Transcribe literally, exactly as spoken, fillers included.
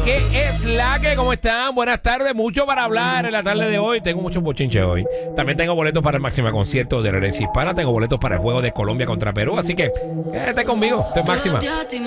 ¿qué es la que? ¿Cómo están? Buenas tardes, mucho para hablar en la tarde de hoy. Tengo muchos bochinches hoy. También tengo boletos para el Máxima Concierto de la Herencia Hispana. Tengo boletos para el juego de Colombia contra Perú. Así que quédate conmigo. Esto es Máxima.